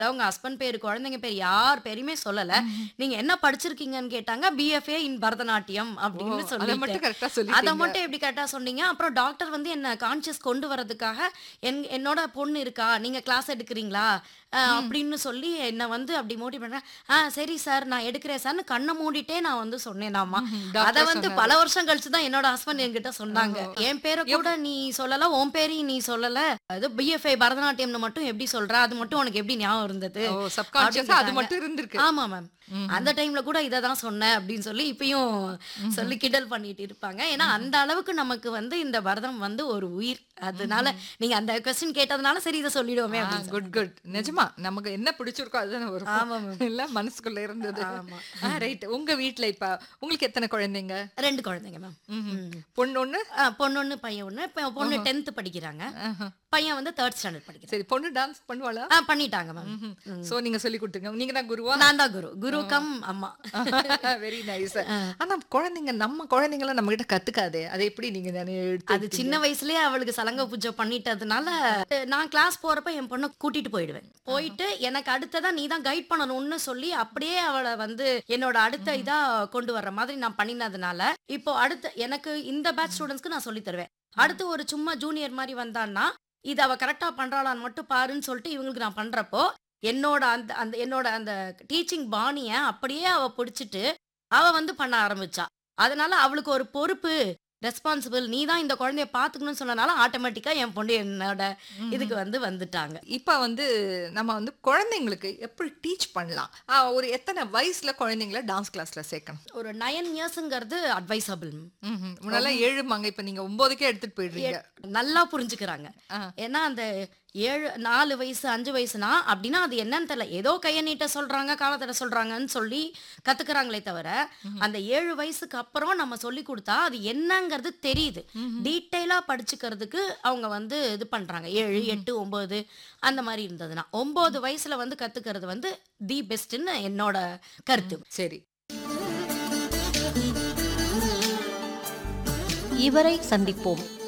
அவங்க ஹஸ்பண்ட் பேரு, குழந்தைங்க பேரு யார் பேரையுமே சொல்லல. நீங்க என்ன படிச்சிருக்கீங்கன்னு கேட்டாங்க. பிஎஃப்ஏ இன் பரதநாட்டியம் ஓ! அப்படின்னு அத மட்டும் சொல்லிட்டேன். கரெக்ட்டா அத சொல்லிட்டீங்க. மட்டும் எப்படி கரெக்ட்டா சொன்னீங்க. அப்புறம் டாக்டர் வந்து என்ன கான்ஷியஸ் கொண்டு வரதுக்காக, என்னோட பொண்ணு இருக்கா, நீங்க கிளாஸ் எடுக்கிறீங்களா? ம். அப்படின்னு சொல்லி என்ன வந்து அப்படி மோட்டிவேட் பண்றாங்க. சரி சார் நான் எடுக்கிறேன் சார்ன்னு கண்ண மூடிட்டே நான் வந்து சொன்னேனாமா. ம்ஹ்ம். அத டாக்டர் வந்து சொன்னாரு. பல வருஷம் கழிச்சு தான் என்னோட ஹஸ்பண்ட் என்கிட்ட சொன்னாங்க. ஓஹோ! என் பேர எப் கூட நீ சொல்லல, உன் பேரையும் நீ சொல்லல. அது பிஎஃப்ஐ பரதநாட்டியம்னு மட்டும் எப்படி சொல்ற? அது மட்டும் உனக்கு எப்படி ஞாபகம் இருந்தது? ஓ! அப்படின்னு சப்கான்ஷியஸா அது கேட்டாங்க. மட்டும் இருந்திருக்கு. ஆமா மேம். அந்த ம்ஹ்ம். டைம்ல கூட இத தான் சொன்னேன் அப்படின்னு சொல்லி இப்பயும் ம்ஹ்ம். சொல்லி கிண்டல் பண்ணிட்டு இருப்பாங்க. ஏன்னா அந்த அளவுக்கு நமக்கு வந்து இந்த பரதம் வந்து ஒரு உயிர். அதனால ம்ஹ்ம். நீங்க அந்த கொஸ்டின் கேட்டதுனால சரி இத சொல்லிடுவோமே அப்படின்னு குட், சொன்னேன். குட். நிஜமா. நமக்கு என்ன பிடிச்சிருக்கோ அதுதானே வரும். ஆமா மேம். இல்ல மனசுக்குள்ள இருந்தது. ஆமா. ரைட். உங்க வீட்ல இப்ப உங்களுக்கு எத்தன குழந்தைங்க? 2 குழந்தைங்க மேம். ம்ஹ்ம். ம். பொண்ணு 1? பொண்ணு 1, பையன் 1. பொண்ணு ஓஹோ! 10த் படிக்கிறாங்க. ஆஹ. பையன் வந்து 3 ஸ்டாண்டர்ட் படிக்கிறான். சரி பொண்ணு டான்ஸ் பண்ணுவாளா? பண்ணிட்டாங்க மேம். ம்ஹ்ம். ம். சோ நீங்க சொல்லிக் குடுத்துருங்க. நீங்க தான் குருவா? நான் தான் குரு. குரு ஓ! கம் அம்மா. Very nice. அ. ஆனா குழந்தைங்க நம்ம குழந்தைங்கலாம் நம்மகிட்ட கத்துக்காதே. அத எப்படி நீங்க அது எடுத்துக்கிட்டீங்க? சின்ன வயசுலயே அவளுக்கு சலங்க பூஜை பண்ணிட்டதுனால, நான் கிளாஸ் போறப்ப என் பொண்ண கூட்டிட்டு போயிடுவேன். ஆஹா. போயிட்டு எனக்கு அடுத்ததா நீ தான் கைட் பண்ணணும்னு சொல்லி, அப்படியே அவள வந்து என்னோட அடுத்த ம்ஹ்ம். இதா கொண்டு வர்ற மாதிரி நான் பண்ணினதுனால, இப்போ அடுத்த எனக்கு இந்த பேட்ச் ம். ஸ்டூடண்ட்ஸ்க்கு நான் சொல்லி தருவேன். ம். அடுத்து ஒரு சும்மா ஜூனியர் மாரி வந்தான்னா, இத அவ கரெக்ட்டா பண்றாளான்னு மட்டும் பாருன்னு சொல்லிட்டு இவங்களுக்கு நான் பண்றப்போ, என்னோட அந்த அந்த என்னோட அந்த டீச்சிங் பாணிய அப்படியே அவ புடிச்சுட்டு, அவ வந்து பண்ண ஆரம்பிச்சா. அதனால அவளுக்கு ஒரு பொறுப்பு, ரெஸ்பான்சிபிள் நீ தான் இந்த குழந்தைய பார்த்துக்கணும்னு சொன்னனால, ஆட்டோமேட்டிக்கா என் பொண்ணு என்னோட ம்ஹ்ம். இதுக்கு வந்து வந்துட்டாங்க. இப்ப வந்து நம்ம வந்து குழந்தைங்களுக்கு எப்படி டீச் பண்ணலாம்? ஒரு எத்தன வயசுல குழந்தைங்கள டான்ஸ் கிளாஸ்ல சேர்க்கணும்? ஒரு 9 இயர்ஸ்ங்கிறது அட்வைசபிள். ம்ஹ்ம். முன்னெல்லாம் 7 இப்ப நீங்க 9க்கே எடுத்துட்டு போயிடுறீங்க. நல்லா புரிஞ்சுக்கிறாங்க. ஆ. ஏன்னா அந்த 4 வயசு, 5 வயசுனா, அப்டின்னா அது என்னன்னு தெரியல. ஏதோ கைய நீட்ட சொல்றாங்க, கால தட்ட சொல்றாங்கன்னு சொல்லி கத்துக்கிறாங்களே தவிர, ம்ஹ்ம். அந்த 7 வயசுக்கு அப்புறம் நம்ம சொல்லிக் குடுத்தா, அது என்னங்கிறது தெரியுது. ம்ஹ்ம். டீட்டெயிலா படிச்சுக்கிறதுக்கு அவங்க வந்து இது பண்றாங்க. 7, ம்ஹ்ம். 8, 9 அந்த மாரி இருந்ததுன்னா. 9 வயசுல வந்து கத்துக்கிறது வந்து தி பெஸ்ட்ன்னு என்னோட கருத்து. சரி. இவரை சந்திப்போம்.